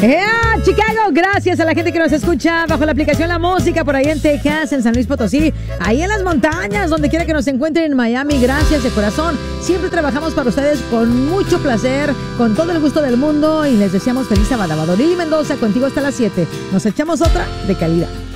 Chicago, gracias a la gente que nos escucha bajo la aplicación La Música, por ahí en Texas, en San Luis Potosí, ahí en las montañas, donde quiera que nos encuentren, en Miami. Gracias de corazón. Siempre trabajamos para ustedes con mucho placer, con todo el gusto del mundo, y les deseamos feliz sábado. Lili Mendoza, contigo hasta las 7. Nos echamos otra de calidad.